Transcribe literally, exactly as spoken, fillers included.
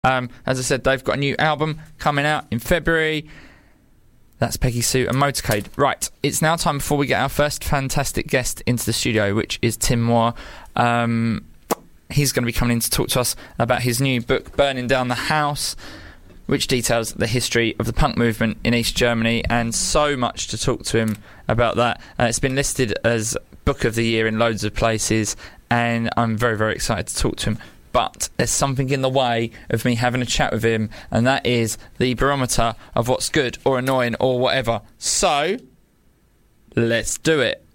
Um, as I said, they've got a new album coming out in February. That's Peggy Sue and Motorcade. Right, it's now time before we get our first fantastic guest into the studio, which is Tim Moore. Um, he's going to be coming in to talk to us about his new book, Burning Down the House, which details the history of the punk movement in East Germany, and so much to talk to him about that. Uh, it's been listed as Book of the Year in loads of places, and I'm very, very excited to talk to him. But there's something in the way of me having a chat with him, and that is the barometer of what's good or annoying or whatever. So, let's do it.